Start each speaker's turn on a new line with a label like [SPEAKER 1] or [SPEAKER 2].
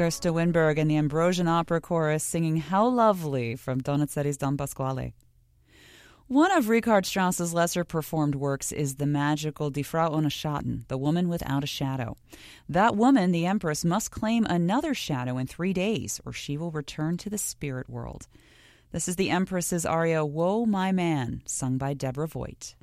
[SPEAKER 1] Kirsta Winberg and the Ambrosian Opera Chorus singing How Lovely from Donizetti's Don Pasquale. One of Richard Strauss's lesser-performed works is the magical Die Frau ohne Schatten, the woman without a shadow. That woman, the Empress, must claim another shadow in 3 days, or she will return to the spirit world. This is the Empress's aria Woe My Man, sung by Deborah Voigt.